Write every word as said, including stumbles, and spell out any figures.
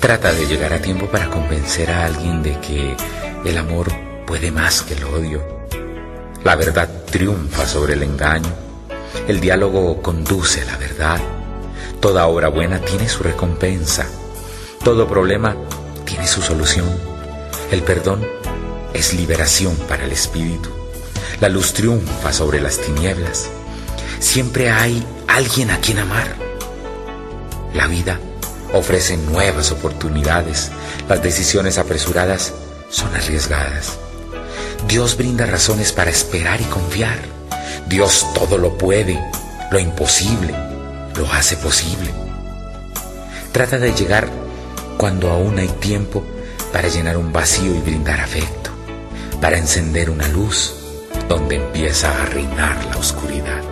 Trata de llegar a tiempo para convencer a alguien de que el amor puede más que el odio. La verdad triunfa sobre el engaño. El diálogo conduce a la verdad. Toda obra buena tiene su recompensa. Todo problema tiene su solución. El perdón es liberación para el espíritu. La luz triunfa sobre las tinieblas. Siempre hay alguien a quien amar. La vida ofrece nuevas oportunidades. Las decisiones apresuradas son arriesgadas. Dios brinda razones para esperar y confiar. Dios todo lo puede, lo imposible lo hace posible. Trata de llegar cuando aún hay tiempo para llenar un vacío y brindar afecto, para encender una luz donde empieza a reinar la oscuridad.